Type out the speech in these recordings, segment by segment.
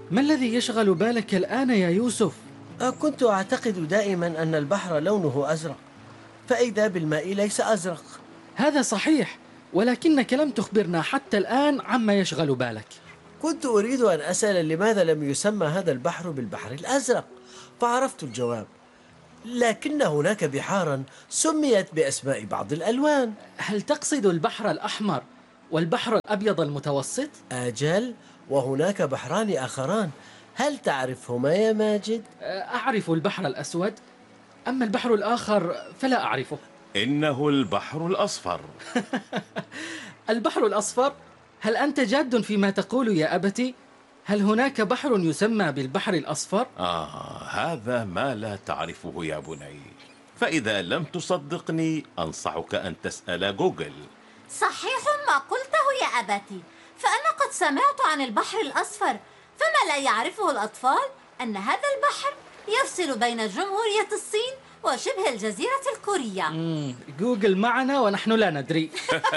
ما الذي يشغل بالك الآن يا يوسف؟ كنت أعتقد دائما أن البحر لونه أزرق، فإذا بالماء ليس أزرق. هذا صحيح، ولكنك لم تخبرنا حتى الآن عما يشغل بالك. كنت أريد أن أسأل لماذا لم يسمى هذا البحر بالبحر الأزرق، فعرفت الجواب. لكن هناك بحارا سميت بأسماء بعض الألوان. هل تقصد البحر الأحمر والبحر الأبيض المتوسط؟ أجل، وهناك بحران آخران، هل تعرفهما يا ماجد؟ أعرف البحر الأسود، أما البحر الآخر فلا أعرفه. إنه البحر الأصفر. البحر الأصفر؟ هل أنت جاد فيما تقول يا أبتي؟ هل هناك بحر يسمى بالبحر الأصفر؟ هذا ما لا تعرفه يا بني، فإذا لم تصدقني أنصحك أن تسأل جوجل. صحيح ما قلته يا أبتي، فأنا قد سمعت عن البحر الأصفر، فما لا يعرفه الأطفال أن هذا البحر يفصل بين جمهورية الصين وشبه الجزيرة الكورية. جوجل معنا ونحن لا ندري.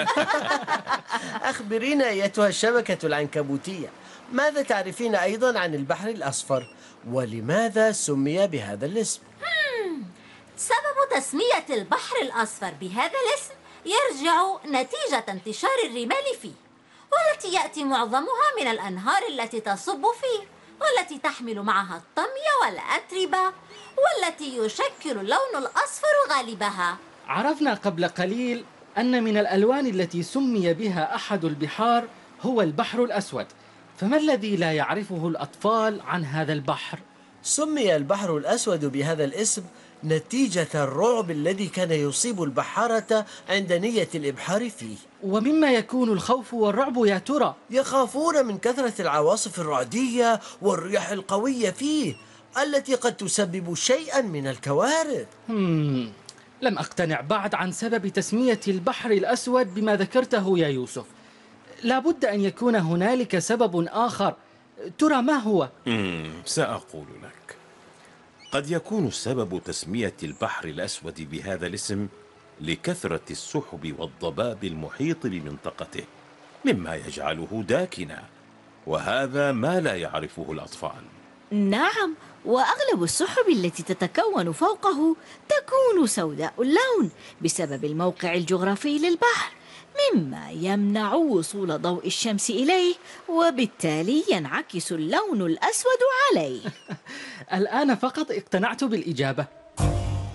أخبرينا أيتها الشبكة العنكبوتية، ماذا تعرفين أيضا عن البحر الأصفر؟ ولماذا سمي بهذا الاسم؟ سبب تسمية البحر الأصفر بهذا الاسم يرجع نتيجة انتشار الرمال فيه، والتي يأتي معظمها من الأنهار التي تصب فيه، والتي تحمل معها الطمي والأتربة، والتي يشكل اللون الأصفر غالبها. عرفنا قبل قليل أن من الألوان التي سمي بها أحد البحار هو البحر الأسود، فما الذي لا يعرفه الأطفال عن هذا البحر؟ سمي البحر الأسود بهذا الاسم نتيجة الرعب الذي كان يصيب البحارة عند نية الإبحار فيه. ومما يكون الخوف والرعب يا ترى؟ يخافون من كثرة العواصف الرعدية والرياح القوية فيه، التي قد تسبب شيئا من الكوارث. لم أقتنع بعد عن سبب تسمية البحر الأسود بما ذكرته يا يوسف. لا بد أن يكون هنالك سبب آخر، ترى ما هو؟ سأقول لك. قد يكون سبب تسمية البحر الأسود بهذا الاسم لكثرة السحب والضباب المحيط بمنطقته، مما يجعله داكنا، وهذا ما لا يعرفه الأطفال. نعم، وأغلب السحب التي تتكون فوقه تكون سوداء اللون بسبب الموقع الجغرافي للبحر، مما يمنع وصول ضوء الشمس إليه، وبالتالي ينعكس اللون الأسود عليه. الآن فقط اقتنعت بالإجابة.